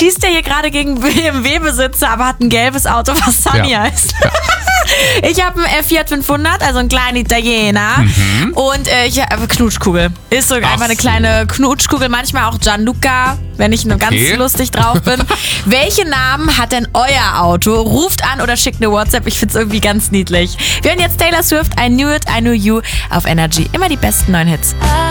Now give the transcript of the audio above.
schießt ja hier gerade gegen BMW-Besitzer, aber hat ein gelbes Auto, was Sunny heißt. Ja. Ich habe einen Fiat 500, also einen kleinen Italiener. Und ich habe Knutschkugel. Ist so einfach eine kleine Knutschkugel. Manchmal auch Gianluca, wenn ich nur ganz lustig drauf bin. Welche Namen hat denn euer Auto? Ruft an oder schickt eine WhatsApp. Ich finde es irgendwie ganz niedlich. Wir hören jetzt Taylor Swift, I Knew It, I Knew You auf Energy. Immer die besten neuen Hits.